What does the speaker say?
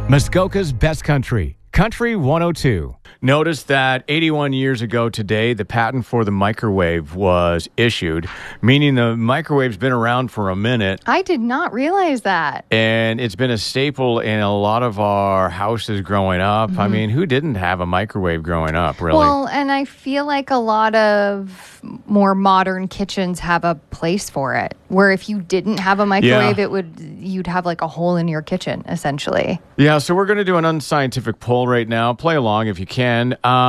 Muskoka's Best Country, Country 102. Notice that 81 years ago today, the patent for the microwave was issued, meaning the microwave's been around for a minute. I did not realize that. And it's been a staple in a lot of our houses growing up. I mean, who didn't have a microwave growing up, really? Well, and I feel like a lot of more modern kitchens have a place for it, where if you didn't have a microwave, you'd have like a hole in your kitchen, essentially. Yeah, so we're going to do an unscientific poll right now. Play along if you can.